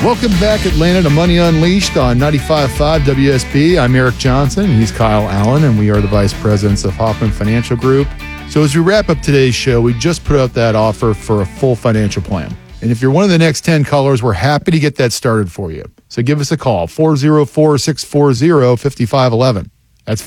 Welcome back, Atlanta, to Money Unleashed on 95.5 WSB. I'm Eric Johnson, and he's Kyle Allen, and we are the vice presidents of Hoffman Financial Group. So as we wrap up today's show, we just put out that offer for a full financial plan. And if you're one of the next 10 callers, we're happy to get that started for you. So give us a call, 404-640-5511. That's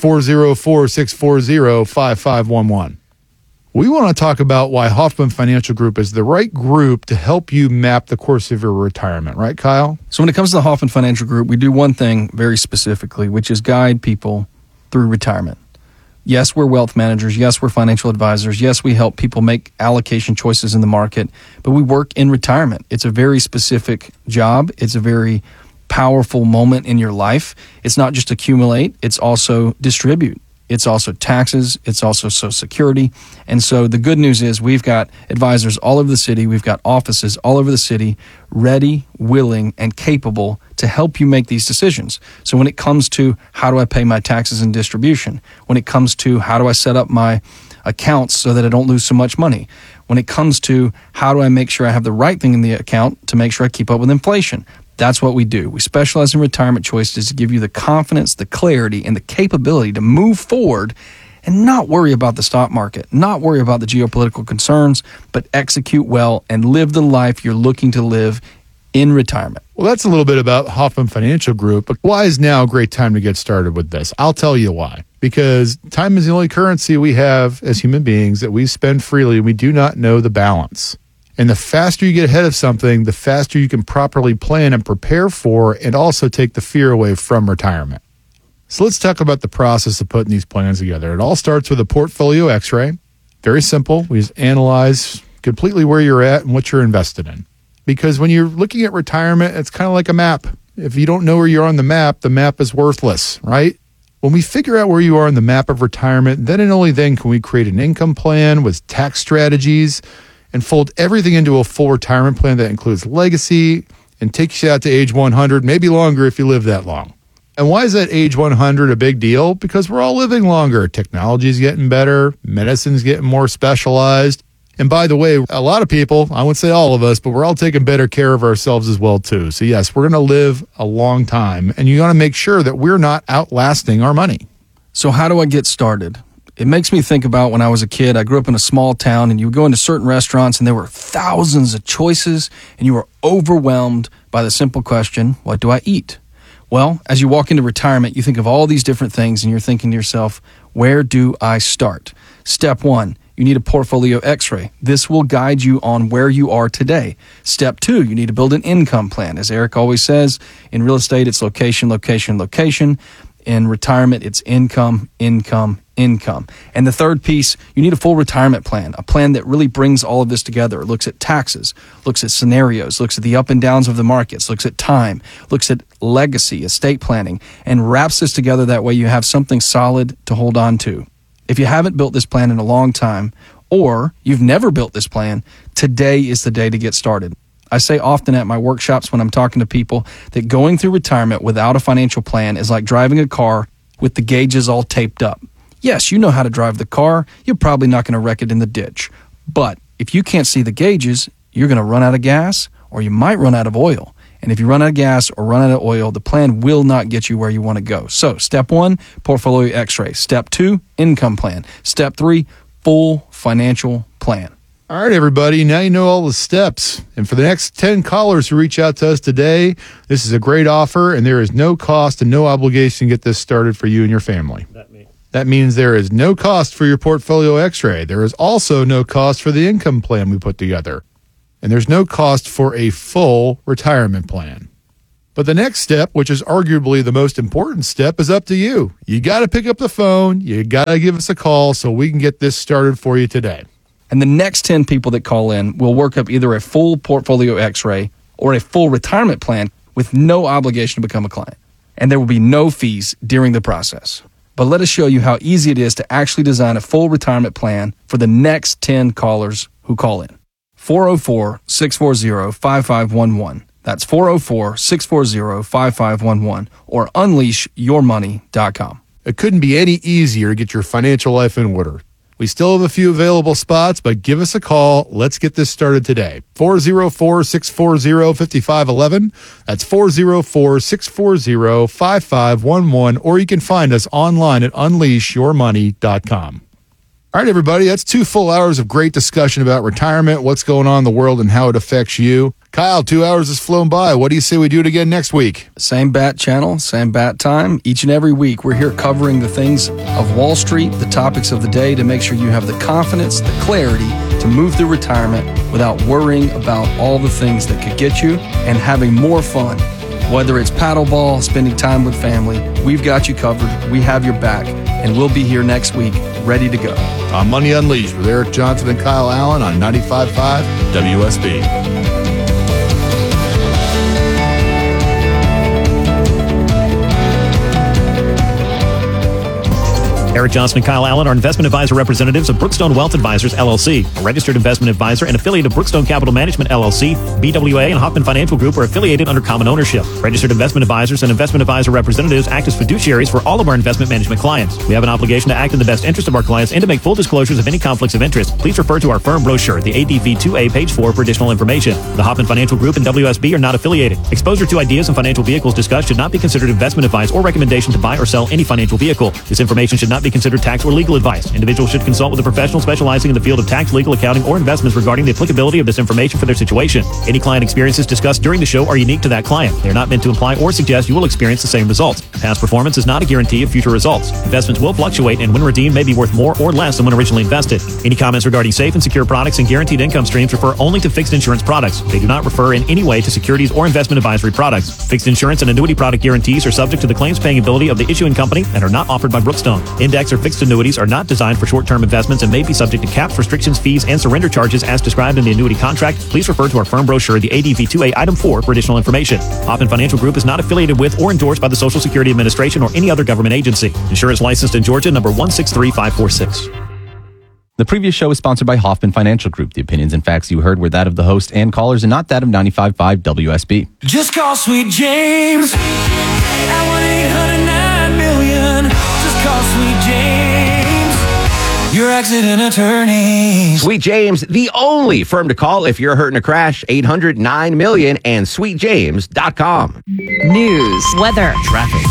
404-640-5511. We want to talk about why Hoffman Financial Group is the right group to help you map the course of your retirement. Right, Kyle? So when it comes to the Hoffman Financial Group, we do one thing very specifically, which is guide people through retirement. Yes, we're wealth managers. Yes, we're financial advisors. Yes, we help people make allocation choices in the market, but we work in retirement. It's a very specific job. It's a very powerful moment in your life. It's not just accumulate, it's also distribute. It's also taxes. It's also Social Security. And so the good news is we've got advisors all over the city. We've got offices all over the city ready, willing, and capable to help you make these decisions. So when it comes to how do I pay my taxes and distribution, when it comes to how do I set up my accounts so that I don't lose so much money, when it comes to how do I make sure I have the right thing in the account to make sure I keep up with inflation, that's what we do. We specialize in retirement choices to give you the confidence, the clarity, and the capability to move forward and not worry about the stock market, not worry about the geopolitical concerns, but execute well and live the life you're looking to live in retirement. Well, that's a little bit about Hoffman Financial Group, but why is now a great time to get started with this? I'll tell you why. Because time is the only currency we have as human beings that we spend freely, and we do not know the balance. And the faster you get ahead of something, the faster you can properly plan and prepare for, and also take the fear away from retirement. So let's talk about the process of putting these plans together. It all starts with a portfolio x-ray. Very simple. We just analyze completely where you're at and what you're invested in. Because when you're looking at retirement, it's kind of like a map. If you don't know where you're on the map is worthless, right? When we figure out where you are on the map of retirement, then and only then can we create an income plan with tax strategies and fold everything into a full retirement plan that includes legacy and takes you out to age 100, maybe longer if you live that long. And why is that age 100 a big deal? Because we're all living longer. Technology's getting better. Medicine's getting more specialized. And by the way, a lot of people, I wouldn't say all of us, but we're all taking better care of ourselves as well too. So yes, we're going to live a long time, and you got to make sure that we're not outlasting our money. So how do I get started? It makes me think about when I was a kid. I grew up in a small town, and you would go into certain restaurants, and there were thousands of choices, and you were overwhelmed by the simple question, what do I eat? Well, as you walk into retirement, you think of all these different things, and you're thinking to yourself, where do I start? Step one, you need a portfolio x-ray. This will guide you on where you are today. Step two, you need to build an income plan. As Eric always says, in real estate, it's location, location, location. In retirement, it's income, income, income. And the third piece, you need a full retirement plan, a plan that really brings all of this together. It looks at taxes, looks at scenarios, looks at the up and downs of the markets, looks at time, looks at legacy, estate planning, and wraps this together that way you have something solid to hold on to. If you haven't built this plan in a long time, or you've never built this plan, today is the day to get started. I say often at my workshops when I'm talking to people that going through retirement without a financial plan is like driving a car with the gauges all taped up. Yes, you know how to drive the car. You're probably not going to wreck it in the ditch. But if you can't see the gauges, you're going to run out of gas, or you might run out of oil. And if you run out of gas or run out of oil, the plan will not get you where you want to go. So step one, portfolio x-ray. Step two, income plan. Step three, full financial plan. All right, everybody, now you know all the steps. And for the next 10 callers who reach out to us today, this is a great offer, and there is no cost and no obligation to get this started for you and your family. That means there is no cost for your portfolio x-ray. There is also no cost for the income plan we put together. And there's no cost for a full retirement plan. But the next step, which is arguably the most important step, is up to you. You got to pick up the phone. You got to give us a call so we can get this started for you today. And the next 10 people that call in will work up either a full portfolio x-ray or a full retirement plan with no obligation to become a client. And there will be no fees during the process. But let us show you how easy it is to actually design a full retirement plan for the next 10 callers who call in. 404-640-5511. That's 404-640-5511 or unleashyourmoney.com. It couldn't be any easier to get your financial life in order. We still have a few available spots, but give us a call. Let's get this started today. 404-640-5511. That's 404-640-5511. Or you can find us online at unleashyourmoney.com. All right, everybody, that's 2 full hours of great discussion about retirement, what's going on in the world, and how it affects you. Kyle, 2 hours has flown by. What do you say we do it again next week? Same bat channel, same bat time. Each and every week, we're here covering the things of Wall Street, the topics of the day, to make sure you have the confidence, the clarity to move through retirement without worrying about all the things that could get you and having more fun. Whether it's paddleball, spending time with family, we've got you covered. We have your back, and we'll be here next week, ready to go. On Money Unleashed with Eric Johnson and Kyle Allen on 95.5 WSB. Eric Johnson and Kyle Allen are investment advisor representatives of Brookstone Wealth Advisors, LLC, a registered investment advisor and affiliate of Brookstone Capital Management, LLC. BWA and Hoffman Financial Group are affiliated under common ownership. Registered investment advisors and investment advisor representatives act as fiduciaries for all of our investment management clients. We have an obligation to act in the best interest of our clients and to make full disclosures of any conflicts of interest. Please refer to our firm brochure, the ADV2A, page 4, for additional information. The Hoffman Financial Group and WSB are not affiliated. Exposure to ideas and financial vehicles discussed should not be considered investment advice or recommendation to buy or sell any financial vehicle. This information should not be considered tax or legal advice. Individuals should consult with a professional specializing in the field of tax, legal, accounting, or investments regarding the applicability of this information for their situation. Any client experiences discussed during the show are unique to that client. They are not meant to imply or suggest you will experience the same results. Past performance is not a guarantee of future results. Investments will fluctuate, and when redeemed may be worth more or less than when originally invested. Any comments regarding safe and secure products and guaranteed income streams refer only to fixed insurance products. They do not refer in any way to securities or investment advisory products. Fixed insurance and annuity product guarantees are subject to the claims paying ability of the issuing company and are not offered by Brookstone. Index or fixed annuities are not designed for short-term investments and may be subject to caps, restrictions, fees, and surrender charges as described in the annuity contract. Please refer to our firm brochure, the ADV2A, item 4, for additional information. Hoffman Financial Group is not affiliated with or endorsed by the Social Security Administration or any other government agency. Insurance licensed in Georgia, number 163546. The previous show was sponsored by Hoffman Financial Group. The opinions and facts you heard were that of the host and callers and not that of 95.5 WSB. Just call Sweet James at 1-800-9-million. Just call Sweet James, your accident attorney. Sweet James, the only firm to call if you're hurt in a crash. 800-9-million and sweetjames.com. News, weather, Traffic.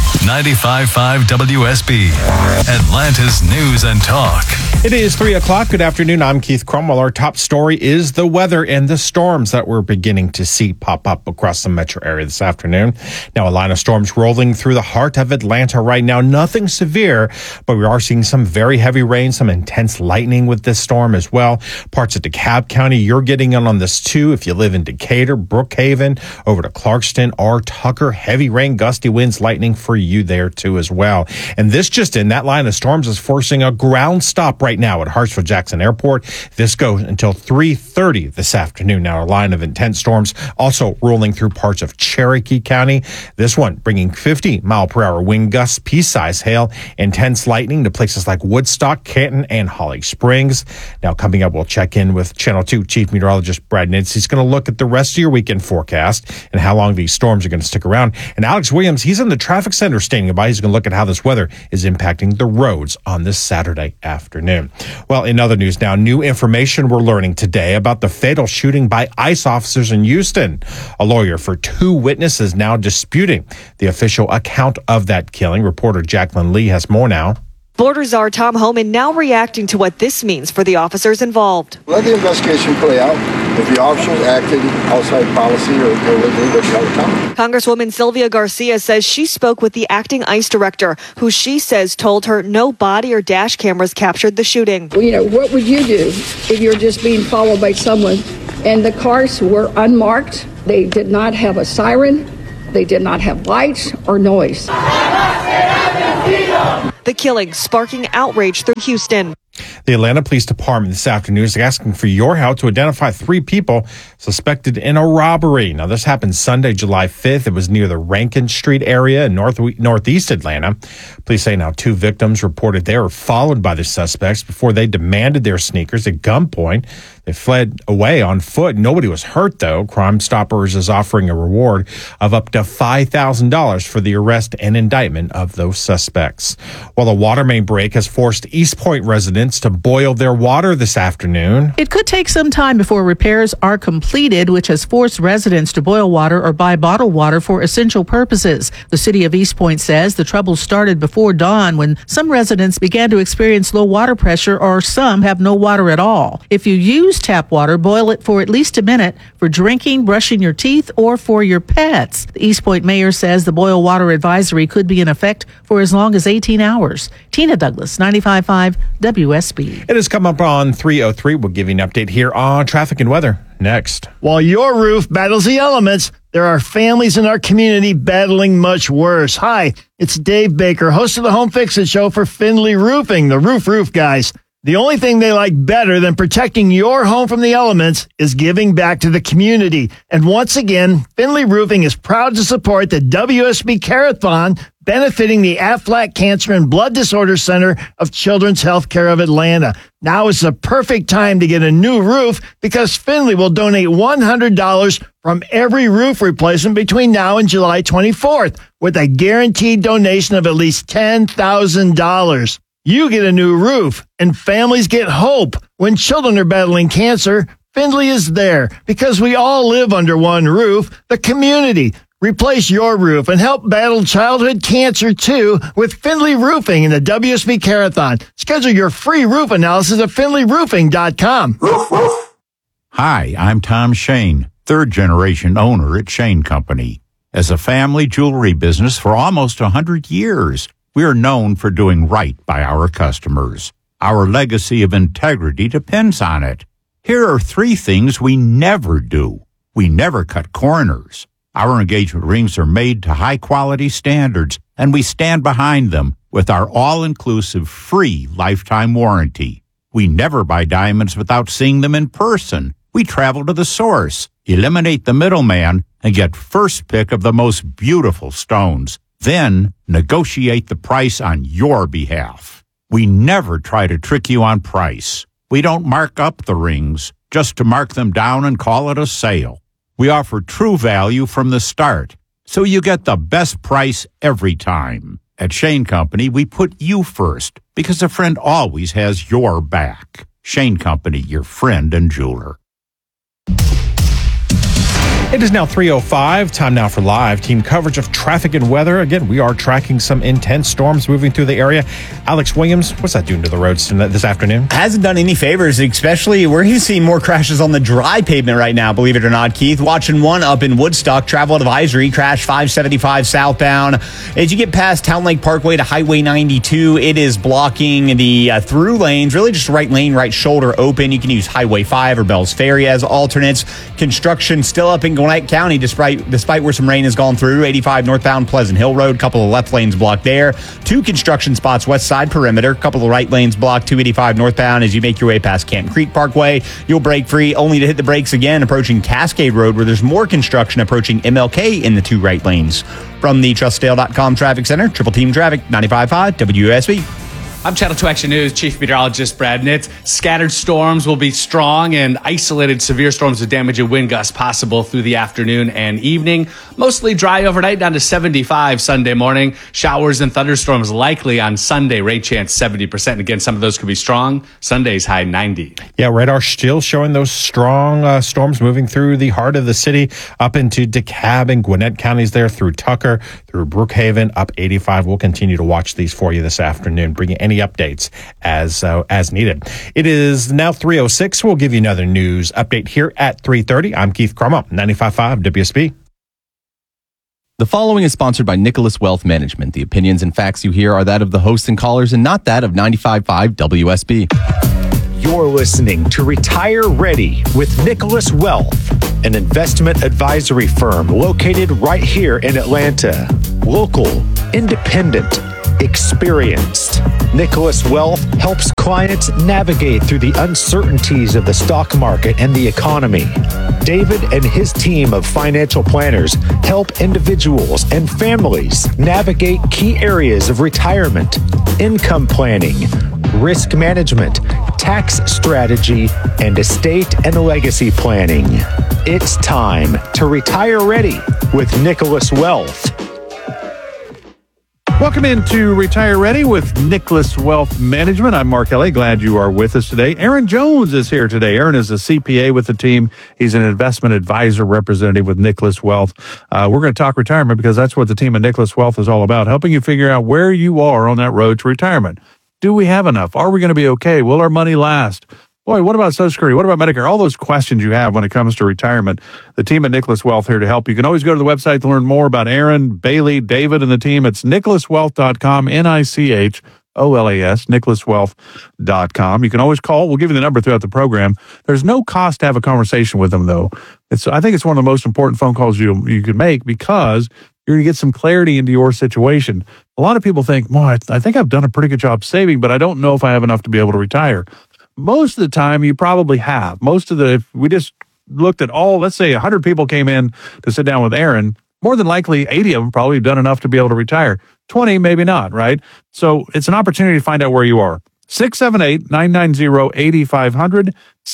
95.5 WSB, Atlanta's News and Talk. It is 3 o'clock. Good afternoon. I'm Keith Cromwell. Our top story is the weather and the storms that we're beginning to see pop up across the metro area this afternoon. Now, a line of storms rolling through the heart of Atlanta right now. Nothing severe, but we are seeing some very heavy rain, some intense lightning with this storm as well. Parts of DeKalb County, you're getting in on this too. If you live in Decatur, Brookhaven, over to Clarkston or Tucker, heavy rain, gusty winds, lightning for you there too as well. And this just in, that line of storms is forcing a ground stop right now at Hartsfield-Jackson Airport. This goes until 3:30 this afternoon. Now, a line of intense storms also rolling through parts of Cherokee County. This one bringing 50-mile-per-hour wind gusts, pea-size hail, intense lightning to places like Woodstock, Canton, and Holly Springs. Now, coming up, we'll check in with Channel 2 Chief Meteorologist Brad Nitz. He's going to look at the rest of your weekend forecast and how long these storms are going to stick around. And Alex Williams, he's in the traffic center standing by. He's going to look at how this weather is impacting the roads on this Saturday afternoon. Well, in other news now, new information we're learning today about the fatal shooting by ICE officers in Houston. A lawyer for 2 witnesses now disputing the official account of that killing. Reporter Jacqueline Lee has more now. Florida Czar Tom Homan now reacting to what this means for the officers involved. Let the investigation play out. If the officers acted outside policy or illegally, they'll be held accountable. Congresswoman Sylvia Garcia says she spoke with the acting ICE director, who she says told her no body or dash cameras captured the shooting. Well, what would you do if you're just being followed by someone? And the cars were unmarked. They did not have a siren. They did not have lights or noise. The killing sparking outrage through Houston. The Atlanta Police Department this afternoon is asking for your help to identify 3 people suspected in a robbery. Now, this happened Sunday, July 5th. It was near the Rankin Street area in northeast Atlanta. Police say now 2 victims reported they were followed by the suspects before they demanded their sneakers at gunpoint. They fled away on foot. Nobody was hurt, though. Crime Stoppers is offering a reward of up to $5,000 for the arrest and indictment of those suspects. While a water main break has forced East Point residents residents to boil their water this afternoon. It could take some time before repairs are completed, which has forced residents to boil water or buy bottled water for essential purposes. The city of East Point says the trouble started before dawn when some residents began to experience low water pressure, or some have no water at all. If you use tap water, boil it for at least a minute for drinking, brushing your teeth, or for your pets. The East Point mayor says the boil water advisory could be in effect for as long as 18 hours. Tina Douglas, 95.5 WSB. It has come up on 3:03. We'll give you an update here on traffic and weather next. While your roof battles the elements, there are families in our community battling much worse. Hi, it's Dave Baker, host of the Home Fix-It Show for Findlay Roofing, the roof guys. The only thing they like better than protecting your home from the elements is giving back to the community. And once again, Findlay Roofing is proud to support the WSB Carathon, benefiting the Aflac Cancer and Blood Disorders Center of Children's Healthcare of Atlanta. Now is the perfect time to get a new roof because Findlay will donate $100 from every roof replacement between now and July 24th with a guaranteed donation of at least $10,000. You get a new roof, and families get hope. When children are battling cancer, Findlay is there because we all live under one roof, the community. Replace your roof and help battle childhood cancer, too, with Findlay Roofing and the WSB Carathon. Schedule your free roof analysis at FindlayRoofing.com. Hi, I'm Tom Shane, third-generation owner at Shane Company. As a family jewelry business for almost 100 years, we are known for doing right by our customers. Our legacy of integrity depends on it. Here are 3 things we never do. We never cut corners. Our engagement rings are made to high-quality standards, and we stand behind them with our all-inclusive free lifetime warranty. We never buy diamonds without seeing them in person. We travel to the source, eliminate the middleman, and get first pick of the most beautiful stones. Then negotiate the price on your behalf. We never try to trick you on price. We don't mark up the rings just to mark them down and call it a sale. We offer true value from the start, so you get the best price every time. At Shane Company, we put you first because a friend always has your back. Shane Company, your friend and jeweler. It is now 3:05. Time now for live team coverage of traffic and weather. Again, we are tracking some intense storms moving through the area. Alex Williams, what's that doing to the roads this afternoon? Hasn't done any favors, especially we're seeing more crashes on the dry pavement right now, believe it or not, Keith. Watching one up in Woodstock, travel advisory, crash 575 southbound. As you get past Town Lake Parkway to Highway 92, it is blocking the through lanes, really just right lane, right shoulder open. You can use Highway 5 or Bell's Ferry as alternates. Construction still up in Gwinnett County, despite where some rain has gone through. 85 northbound Pleasant Hill Road, couple of left lanes blocked there. 2 construction spots west side perimeter, couple of right lanes blocked. 285 northbound as you make your way past Canton Creek Parkway. You'll break free only to hit the brakes again approaching Cascade Road, where there's more construction approaching MLK in the 2 right lanes. From the TrustDale.com Traffic Center, Triple Team Traffic, 95.5 WSB. I'm Channel 2 Action News Chief Meteorologist Brad Nitz. Scattered storms will be strong and isolated severe storms with damage and wind gusts possible through the afternoon and evening. Mostly dry overnight, down to 75 Sunday morning. Showers and thunderstorms likely on Sunday. Rain chance 70%. And again, some of those could be strong. Sunday's high 90. Yeah, radar still showing those strong storms moving through the heart of the city, up into DeKalb and Gwinnett counties there, through Tucker, through Brookhaven, up 85. We'll continue to watch these for you this afternoon, bring you any updates as needed. It is now 3:06. We'll give you another news update here at 3:30. I'm Keith Cromwell, 95.5 WSB. The following is sponsored by Nicholas Wealth Management. The opinions and facts you hear are that of the hosts and callers and not that of 95.5 WSB. You're listening to Retire Ready with Nicholas Wealth, an investment advisory firm located right here in Atlanta. Local, independent, experienced. Nicholas Wealth helps clients navigate through the uncertainties of the stock market and the economy. David and his team of financial planners help individuals and families navigate key areas of retirement, income planning, risk management, tax strategy, and estate and legacy planning. It's time to retire ready with Nicholas Wealth. Welcome into Retire Ready with Nicholas Wealth Management. I'm Mark Ellie. Glad you are with us today. Aaron Jones is here today. Aaron is a CPA with the team. He's an investment advisor representative with Nicholas Wealth. We're going to talk retirement because that's what the team at Nicholas Wealth is all about, helping you figure out where you are on that road to retirement. Do we have enough? Are we going to be okay? Will our money last? Boy, what about Social Security? What about Medicare? All those questions you have when it comes to retirement. The team at Nicholas Wealth here to help. You can always go to the website to learn more about Aaron, Bailey, David, and the team. It's nicholaswealth.com, NICHOLAS, nicholaswealth.com. You can always call. We'll give you the number throughout the program. There's no cost to have a conversation with them, though. I think it's one of the most important phone calls you can make because you're going to get some clarity into your situation. A lot of people think, well, I think I've done a pretty good job saving, but I don't know if I have enough to be able to retire. Most of the time, you probably have. If we just looked at let's say 100 people came in to sit down with Aaron, more than likely 80 of them probably have done enough to be able to retire. 20, maybe not, right? So it's an opportunity to find out where you are. 678-990-8500,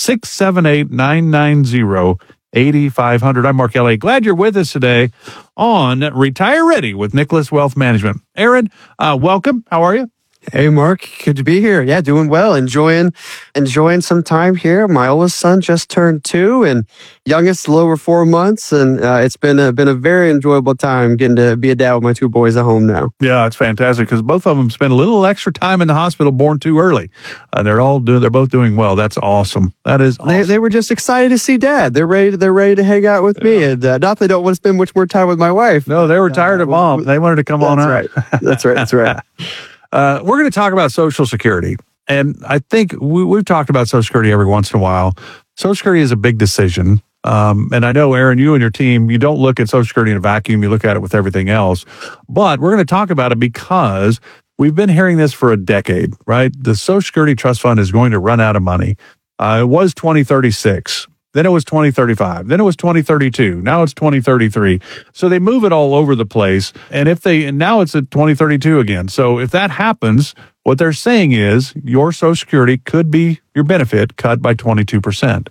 678-990-8500. I'm Mark Ellie. Glad you're with us today on Retire Ready with Nicholas Wealth Management. Aaron, welcome. How are you? Hey, Mark. Good to be here. Yeah, doing well. Enjoying some time here. My oldest son just turned 2 and youngest a little over 4 months. And it's been a very enjoyable time getting to be a dad with my 2 boys at home now. Yeah, it's fantastic because both of them spend a little extra time in the hospital born too early. They're both doing well. That's awesome. That is awesome. They were just excited to see Dad. They're ready to hang out with me. And not they don't want to spend much more time with my wife. No, they were tired of Mom. They wanted to come on out. Right. That's right. That's right. We're going to talk about Social Security. And I think we've talked about Social Security every once in a while. Social Security is a big decision. And I know, Aaron, you and your team, you don't look at Social Security in a vacuum. You look at it with everything else. But we're going to talk about it because we've been hearing this for a decade, right? The Social Security Trust Fund is going to run out of money. It was 2036. Then it was 2035. Then it was 2032. Now it's 2033. So they move it all over the place. And now it's at 2032 again. So if that happens, what they're saying is your Social Security could be your benefit cut by 22%.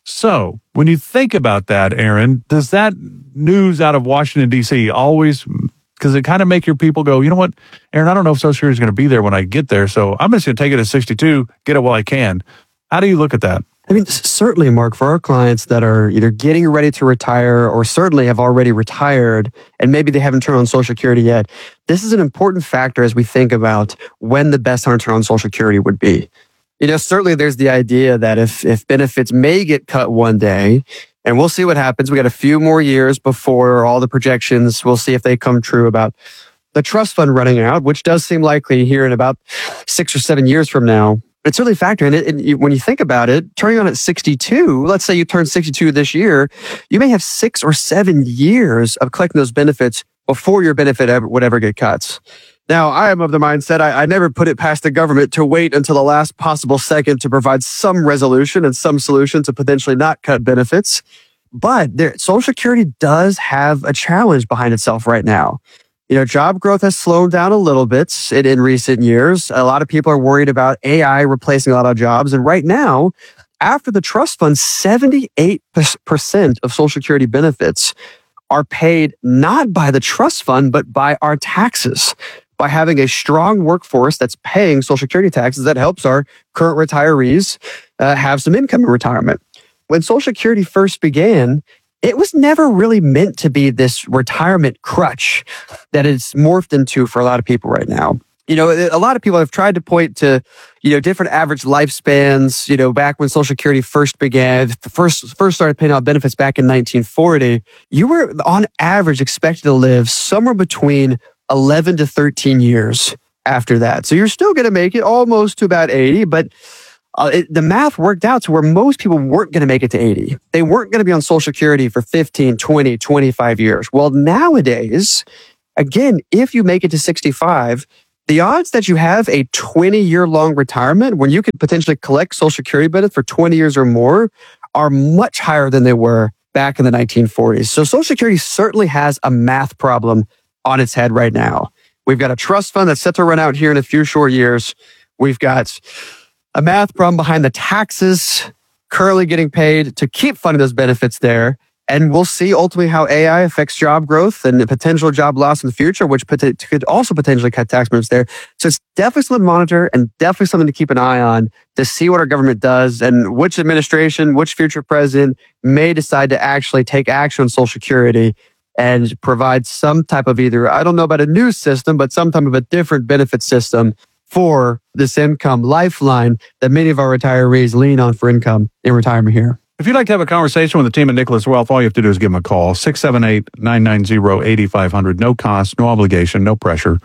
So when you think about that, Aaron, does that news out of Washington, D.C. always, because it kind of make your people go, you know what, Aaron, I don't know if Social Security is going to be there when I get there. So I'm just going to take it at 62, get it while I can. How do you look at that? I mean, certainly, Mark, for our clients that are either getting ready to retire or certainly have already retired and maybe they haven't turned on Social Security yet, this is an important factor as we think about when the best time to turn on Social Security would be. You know, certainly there's the idea that if benefits may get cut one day, and we'll see what happens. We got a few more years before all the projections, we'll see if they come true about the trust fund running out, which does seem likely here in about 6 or 7 years from now. It's really a factor. And when you think about it, turning on at 62, let's say you turn 62 this year, you may have 6 or 7 years of collecting those benefits before your benefit would ever get cuts. Now, I am of the mindset, I never put it past the government to wait until the last possible second to provide some resolution and some solution to potentially not cut benefits. But Social Security does have a challenge behind itself right now. You know, job growth has slowed down a little bit in recent years. A lot of people are worried about AI replacing a lot of jobs. And right now, after the trust fund, 78% of Social Security benefits are paid not by the trust fund, but by our taxes. By having a strong workforce that's paying Social Security taxes, that helps our current retirees have some income in retirement. When Social Security first began, it was never really meant to be this retirement crutch that it's morphed into for a lot of people right now. You know, a lot of people have tried to point to, different average lifespans, back when Social Security first began, first started paying out benefits back in 1940, you were on average expected to live somewhere between 11 to 13 years after that. So you're still going to make it almost to about 80, but the math worked out to where most people weren't going to make it to 80. They weren't going to be on Social Security for 15, 20, 25 years. Well, nowadays, again, if you make it to 65, the odds that you have a 20-year-long retirement when you could potentially collect Social Security benefits for 20 years or more are much higher than they were back in the 1940s. So Social Security certainly has a math problem on its head right now. We've got a trust fund that's set to run out here in a few short years. We've got a math problem behind the taxes currently getting paid to keep funding those benefits there. And we'll see ultimately how AI affects job growth and the potential job loss in the future, which could also potentially cut tax burdens there. So it's definitely something to monitor and definitely something to keep an eye on to see what our government does and which administration, which future president may decide to actually take action on Social Security and provide some type of either, I don't know about a new system, but some type of a different benefit system for this income lifeline that many of our retirees lean on for income in retirement here. If you'd like to have a conversation with the team at Nicholas Wealth, all you have to do is give them a call, 678-990-8500. No cost, no obligation, no pressure.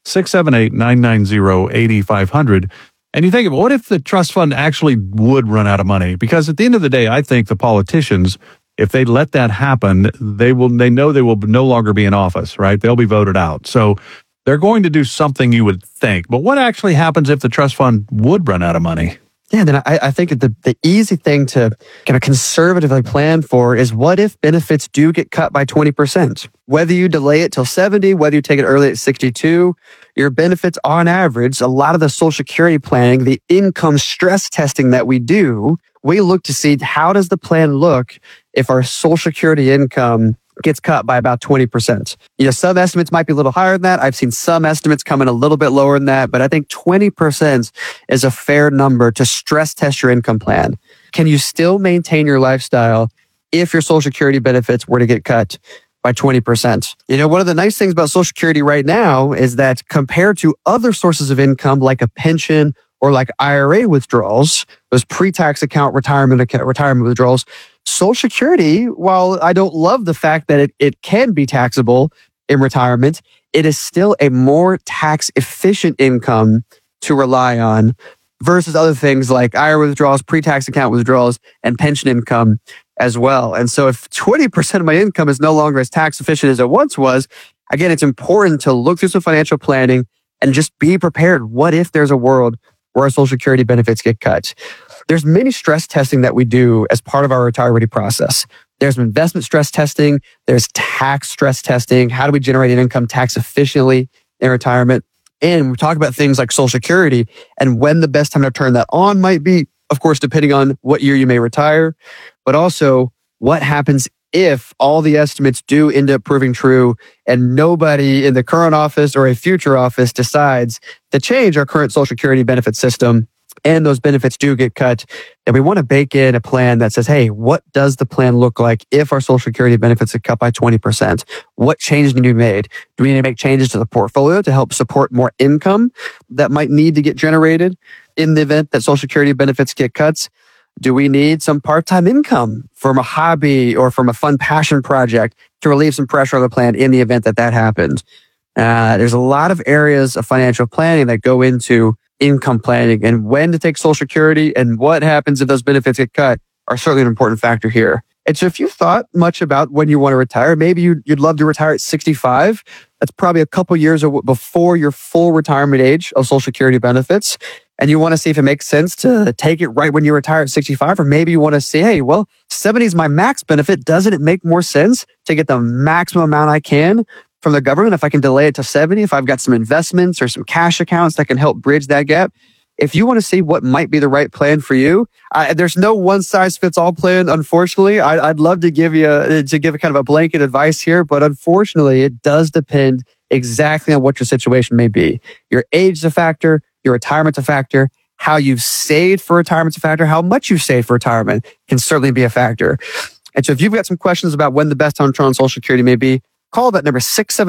678-990-8500. And you think, what if the trust fund actually would run out of money? Because at the end of the day, I think the politicians, if they let that happen, they know they will no longer be in office, right? They'll be voted out. So they're going to do something, you would think. But what actually happens if the trust fund would run out of money? Yeah, then I think the easy thing to kind of conservatively plan for is what if benefits do get cut by 20%? Whether you delay it till 70, whether you take it early at 62, your benefits on average, a lot of the Social Security planning, the income stress testing that we do, we look to see how does the plan look if our Social Security income gets cut by about 20%. You know, some estimates might be a little higher than that. I've seen some estimates come in a little bit lower than that, but I think 20% is a fair number to stress test your income plan. Can you still maintain your lifestyle if your Social Security benefits were to get cut by 20%? You know, one of the nice things about Social Security right now is that compared to other sources of income like a pension or like IRA withdrawals, those pre-tax account retirement withdrawals, Social Security, while I don't love the fact that it can be taxable in retirement, it is still a more tax efficient income to rely on versus other things like IRA withdrawals, pre-tax account withdrawals, and pension income as well. And so if 20% of my income is no longer as tax efficient as it once was, again, it's important to look through some financial planning and just be prepared. What if there's a world where our Social Security benefits get cut? There's many stress testing that we do as part of our Retire Ready process. There's investment stress testing. There's tax stress testing. How do we generate an income tax efficiently in retirement? And we talk about things like Social Security and when the best time to turn that on might be, of course, depending on what year you may retire, but also what happens if all the estimates do end up proving true and nobody in the current office or a future office decides to change our current Social Security benefit system and those benefits do get cut, and we want to bake in a plan that says, hey, what does the plan look like if our Social Security benefits are cut by 20%? What changes need to be made? Do we need to make changes to the portfolio to help support more income that might need to get generated in the event that Social Security benefits get cuts? Do we need some part-time income from a hobby or from a fun passion project to relieve some pressure on the plan in the event that that happens? There's a lot of areas of financial planning that go into income planning, and when to take Social Security and what happens if those benefits get cut are certainly an important factor here. And so if you thought much about when you want to retire, maybe you'd love to retire at 65. That's probably a couple years before your full retirement age of Social Security benefits. And you want to see if it makes sense to take it right when you retire at 65, or maybe you want to say, hey, well, 70 is my max benefit. Doesn't it make more sense to get the maximum amount I can from the government if I can delay it to 70, if I've got some investments or some cash accounts that can help bridge that gap? If you want to see what might be the right plan for you, there's no one size fits all plan. Unfortunately, I'd love to give a kind of a blanket advice here, but unfortunately, it does depend exactly on what your situation may be. Your age is a factor, your retirement's a factor, how you've saved for retirement's a factor, how much you've saved for retirement can certainly be a factor. And so if you've got some questions about when the best time to turn on Social Security may be, call that number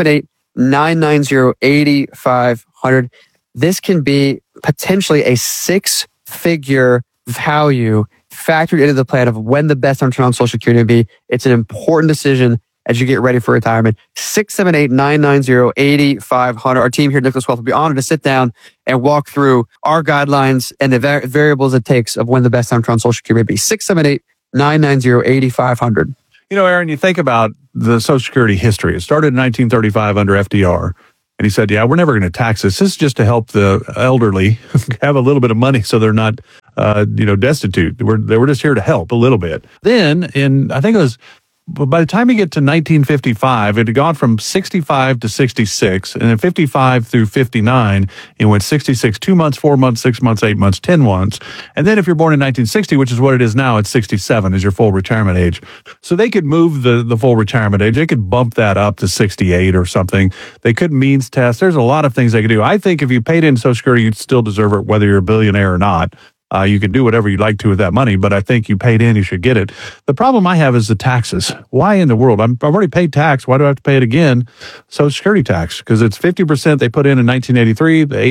678-990-8500. This can be potentially a 6-figure value factored into the plan of when the best time to turn on Social Security will be. It's an important decision as you get ready for retirement. 678-990-8500. Our team here at Nicholas Wealth will be honored to sit down and walk through our guidelines and the variables it takes of when the best time to turn on Social Security will be. 678-990-8500. You know, Aaron, you think about the Social Security history. It started in 1935 under FDR. And he said, yeah, we're never going to tax this. This is just to help the elderly have a little bit of money so they're not, destitute. They were just here to help a little bit. Then I think it was But by the time you get to 1955, it had gone from 65 to 66, and then 55 through 59, it went 66, 2 months, 4 months, 6 months, 8 months, 10 months. And then if you're born in 1960, which is what it is now, it's 67 is your full retirement age. So they could move the full retirement age. They could bump that up to 68 or something. They could means test. There's a lot of things they could do. I think if you paid in Social Security, you'd still deserve it, whether you're a billionaire or not. You can do whatever you'd like to with that money, but I think you paid in, you should get it. The problem I have is the taxes. Why in the world? I've already paid tax. Why do I have to pay it again? Social Security tax, because it's 50% they put in 1983, the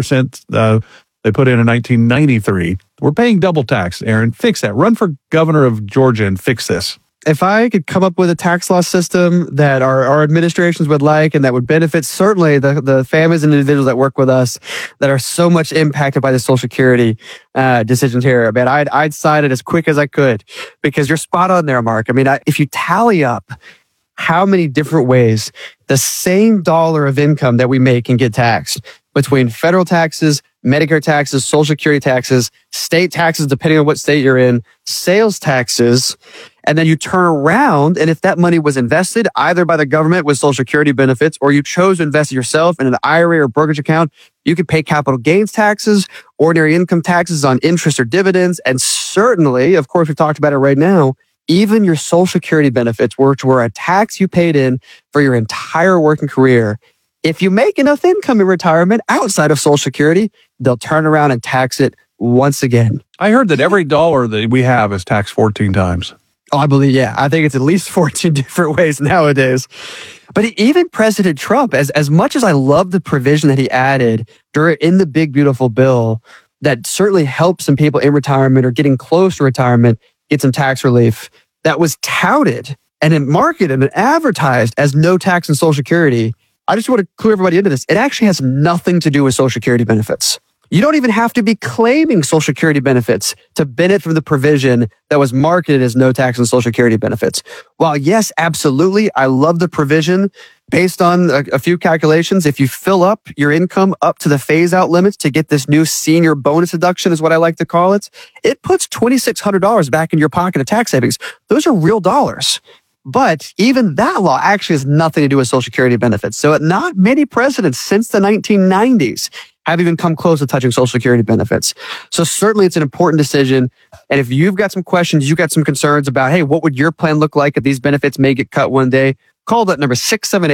85% they put in 1993. We're paying double tax, Aaron. Fix that. Run for governor of Georgia and fix this. If I could come up with a tax law system that our administrations would like and that would benefit certainly the families and individuals that work with us that are so much impacted by the Social Security decisions here, man, I'd sign it as quick as I could, because you're spot on there, Mark. I mean, if you tally up how many different ways the same dollar of income that we make can get taxed between federal taxes, Medicare taxes, Social Security taxes, state taxes, depending on what state you're in, sales taxes, and then you turn around, and if that money was invested either by the government with Social Security benefits, or you chose to invest it yourself in an IRA or brokerage account, you could pay capital gains taxes, ordinary income taxes on interest or dividends, and certainly, of course, we've talked about it right now, even your Social Security benefits, which were a tax you paid in for your entire working career. If you make enough income in retirement outside of Social Security, they'll turn around and tax it once again. I heard that every dollar that we have is taxed 14 times. Oh, I believe, yeah. I think it's at least 14 different ways nowadays. But even President Trump, as much as I love the provision that he added in the big, beautiful bill that certainly helps some people in retirement or getting close to retirement get some tax relief, that was touted and marketed and advertised as no tax on Social Security. I just want to clue everybody into this. It actually has nothing to do with Social Security benefits. You don't even have to be claiming Social Security benefits to benefit from the provision that was marketed as no tax on Social Security benefits. While yes, absolutely, I love the provision based on a few calculations. If you fill up your income up to the phase-out limits to get this new senior bonus deduction is what I like to call it, it puts $2,600 back in your pocket of tax savings. Those are real dollars. But even that law actually has nothing to do with Social Security benefits. So not many presidents since the 1990s have even come close to touching Social Security benefits. So certainly it's an important decision. And if you've got some questions, you've got some concerns about, hey, what would your plan look like if these benefits may get cut one day? Call that number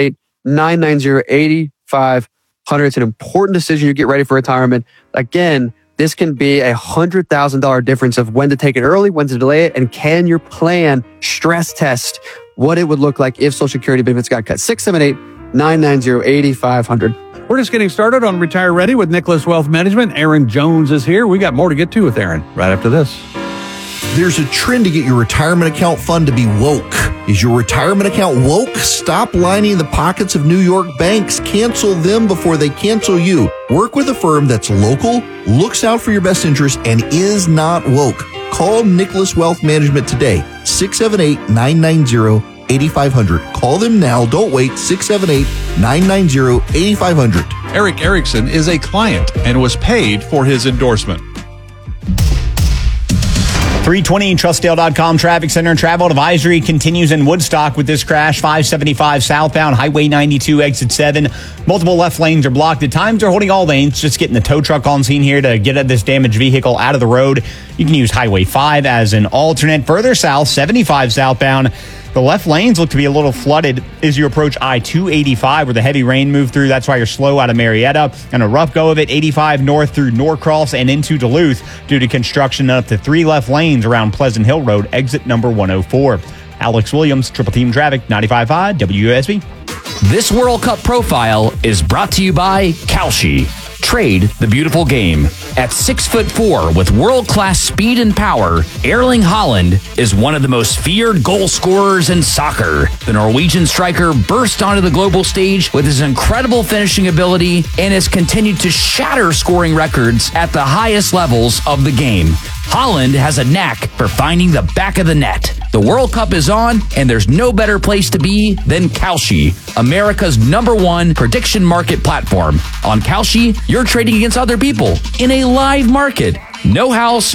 678-990-8500. It's an important decision. You get ready for retirement. Again, this can be $100,000 difference of when to take it early, when to delay it, and can your plan stress test what it would look like if Social Security benefits got cut. 678-990-8500. We're just getting started on Retire Ready with Nicholas Wealth Management. Aaron Jones is here. We got more to get to with Aaron right after this. There's a trend to get your retirement account fund to be woke. Is your retirement account woke? Stop lining the pockets of New York banks. Cancel them before they cancel you. Work with a firm that's local, looks out for your best interest, and is not woke. Call Nicholas Wealth Management today. 678-990-8500. Call them now. Don't wait. 678-990-8500. Eric Erickson is a client and was paid for his endorsement. 320 Trustdale.com traffic center travel advisory continues in Woodstock with this crash. 575 southbound, Highway 92, exit 7. Multiple left lanes are blocked. At times they're holding all lanes, just getting the tow truck on scene here to get this damaged vehicle out of the road. You can use Highway 5 as an alternate. Further south, 75 southbound. The left lanes look to be a little flooded as you approach I-285 where the heavy rain moved through. That's why you're slow out of Marietta. And a rough go of it, 85 north through Norcross and into Duluth due to construction up to 3 left lanes around Pleasant Hill Road, exit number 104. Alex Williams, Triple Team Traffic, 95.5 WUSB. This World Cup profile is brought to you by Kalshi. Trade the beautiful game. At 6'4" with world-class speed and power, Erling Haaland is one of the most feared goal scorers in soccer. The Norwegian striker burst onto the global stage with his incredible finishing ability and has continued to shatter scoring records at the highest levels of the game. Haaland has a knack for finding the back of the net. The World Cup is on, and there's no better place to be than Kalshi, America's #1 prediction market platform. On Kalshi, you're trading against other people in a live market. No house,